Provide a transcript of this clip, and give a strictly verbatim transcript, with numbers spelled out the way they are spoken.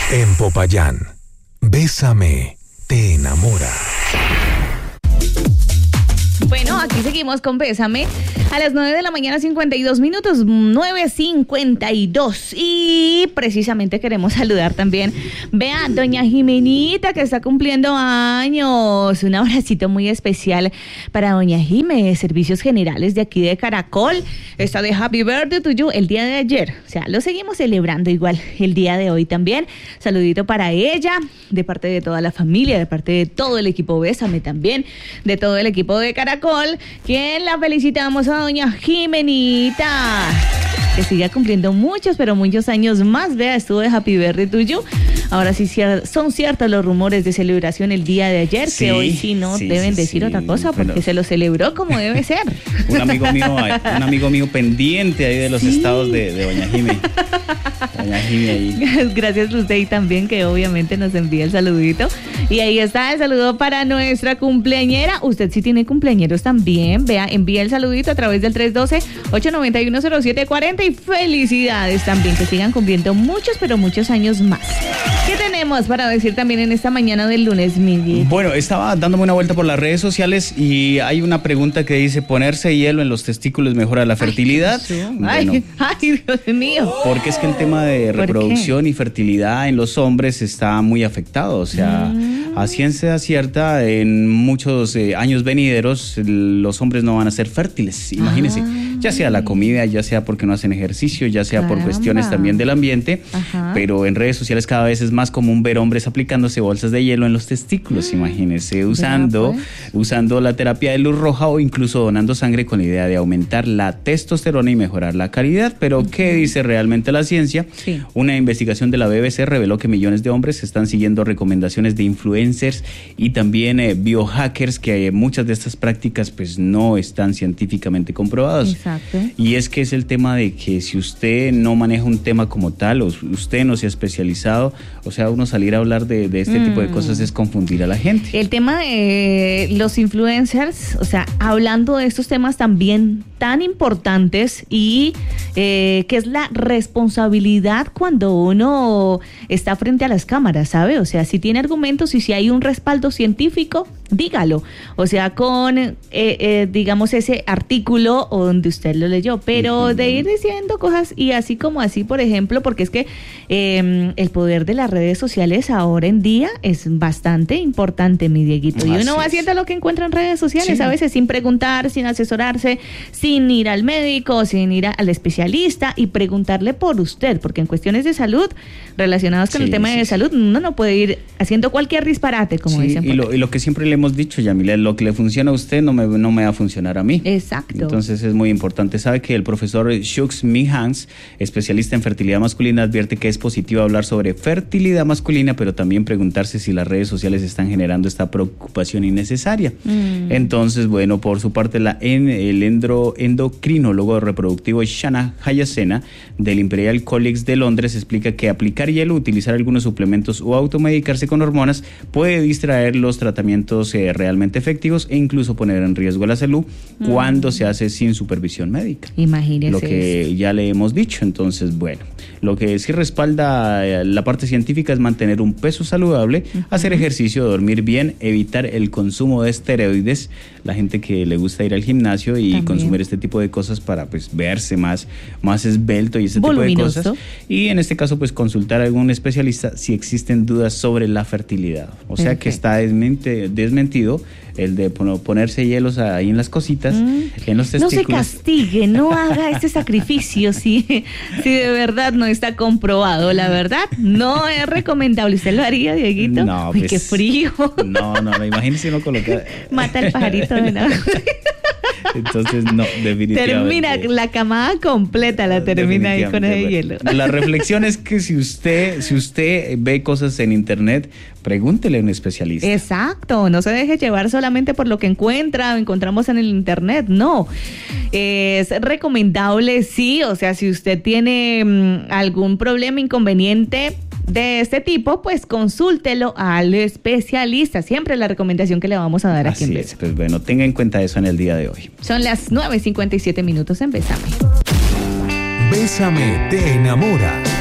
En Popayán, Bésame, te enamora. Bueno, aquí seguimos con Bésame a las nueve de la mañana, cincuenta y dos minutos, nueve cincuenta y dos. Y precisamente queremos saludar también, vean, doña Jimenita, que está cumpliendo años. Un abracito muy especial para doña Jimé, Servicios Generales de aquí de Caracol. Está de Happy Birthday to you el día de ayer. O sea, lo seguimos celebrando igual el día de hoy también. Saludito para ella, de parte de toda la familia, de parte de todo el equipo Bésame también, de todo el equipo de Caracol, quien la felicitamos a doña Jimenita, que siga cumpliendo muchos, pero muchos años más. Vea, estuvo de Happy Birthday to you. Ahora sí son ciertos los rumores de celebración el día de ayer, sí, que hoy sí no sí, deben sí, decir sí. otra cosa, porque bueno, se lo celebró como debe ser. Un amigo mío, un amigo mío pendiente ahí de los sí. estados de, de doña Jimé. Doña Jimé ahí. Gracias a usted y también que obviamente nos envía el saludito. Y ahí está el saludo para nuestra cumpleañera. Usted sí tiene cumpleañeros también. Vea, envía el saludito a través del tres uno dos, ocho nueve uno, cero siete cuatro cero y felicidades también, que sigan cumpliendo muchos, pero muchos años más. ¿Qué tenemos para decir también en esta mañana del lunes, Miguel? Bueno, estaba dándome una vuelta por las redes sociales y hay una pregunta que dice: ¿ponerse hielo en los testículos mejora la fertilidad? Ay, bueno, ay, ay, Dios mío. Porque es que el tema de reproducción y fertilidad en los hombres está muy afectado. O sea, mm. a ciencia cierta, en muchos eh, años venideros, los hombres no van a ser fértiles. Imagínense. Ah. Ya sea la comida, ya sea porque no hacen ejercicio, ya sea Caramba. por cuestiones también del ambiente, Ajá. pero en redes sociales cada vez es más común ver hombres aplicándose bolsas de hielo en los testículos, imagínense, usando, pues? usando la terapia de luz roja o incluso donando sangre con la idea de aumentar la testosterona y mejorar la calidad. Pero uh-huh. ¿qué dice realmente la ciencia? Sí. Una investigación de la B B C reveló que millones de hombres están siguiendo recomendaciones de influencers y también eh, biohackers, que eh, muchas de estas prácticas pues no están científicamente comprobadas. Exacto. Y es que es el tema de que si usted no maneja un tema como tal, o usted no se ha especializado, o sea, uno salir a hablar de, de este mm. tipo de cosas es confundir a la gente. El tema de los influencers, o sea, hablando de estos temas también tan importantes y eh, que es la responsabilidad cuando uno está frente a las cámaras, ¿sabe? O sea, si tiene argumentos y si hay un respaldo científico, dígalo. O sea, con, eh, eh, digamos, ese artículo o donde usted lo leyó, pero uh-huh. de ir diciendo cosas y así como así, por ejemplo, porque es que eh, el poder de las redes sociales ahora en día es bastante importante, mi Dieguito. Y uno va haciendo lo que encuentra en redes sociales, sí. a veces sin preguntar, sin asesorarse, sin ir al médico, sin ir a, al especialista y preguntarle por usted, porque en cuestiones de salud, relacionadas con sí, el tema sí, de salud, uno no puede ir haciendo cualquier disparate, como sí, dicen. Y lo, y lo que siempre le hemos dicho, Yamila, lo que le funciona a usted no me, no me va a funcionar a mí. Exacto. Entonces es muy importante. Sabe que el profesor Shux Mihans, especialista en fertilidad masculina, advierte que es positivo hablar sobre fertilidad masculina, pero también preguntarse si las redes sociales están generando esta preocupación innecesaria. Mm. Entonces, bueno, por su parte, la, en, el endro, endocrinólogo reproductivo Shana Hayasena del Imperial College de Londres explica que aplicar hielo, utilizar algunos suplementos o automedicarse con hormonas puede distraer los tratamientos eh, realmente efectivos e incluso poner en riesgo la salud mm. cuando se hace sin supervisión médica. Imagínese. Lo que eso. ya le hemos dicho. Entonces, bueno, lo que sí respalda eh, la parte científica es mantener un peso saludable, uh-huh. hacer ejercicio, dormir bien, evitar el consumo de esteroides, la gente que le gusta ir al gimnasio y También. consumir este tipo de cosas para pues verse más, más esbelto y ese Voluminoso. tipo de cosas. Y en este caso pues consultar a algún especialista si existen dudas sobre la fertilidad. O sea Perfecto. que está desmente, desmentido el de ponerse hielos ahí en las cositas, mm. en los testículos. No se castigue, no haga este sacrificio si, si de verdad no está comprobado. La verdad, no es recomendable. ¿Usted lo haría, Dieguito? No, Uy, pues, qué frío. No, no, no, imagínese uno colocar... Mata el pajarito de nada. Entonces, no, definitivamente. Termina la camada completa, la termina ahí con el hielo. La reflexión es que si usted, si usted ve cosas en internet, pregúntele a un especialista. Exacto, no se deje llevar solamente por lo que encuentra o encontramos en el internet, no. Es recomendable, sí, o sea, si usted tiene mmm, algún problema, inconveniente de este tipo, pues consúltelo al especialista. Siempre la recomendación que le vamos a dar Así aquí en es, Bésame. Pues bueno, tenga en cuenta eso en el día de hoy. Son las nueve cincuenta y siete minutos en Bésame. Bésame te enamora.